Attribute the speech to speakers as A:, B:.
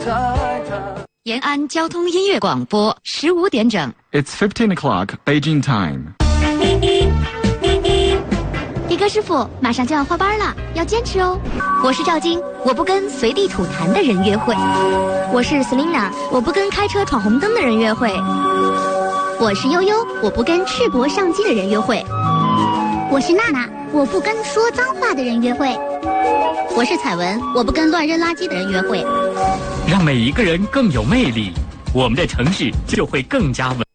A: 延安交通音乐广播15点整。
B: It's 15 o'clock Beijing time.
C: 迪哥师傅，马上就要换班了，要坚持哦。我是赵晶，我不跟随地吐痰的人约会。我是 Selina， 我不跟开车闯红灯的人约会。我是悠悠，我不跟赤膊上机的人约会。我是娜娜，我不跟说脏话的人约会。我是彩文，我不跟乱扔垃圾的人约会。
D: 让每一个人更有魅力，我们的城市就会更加稳。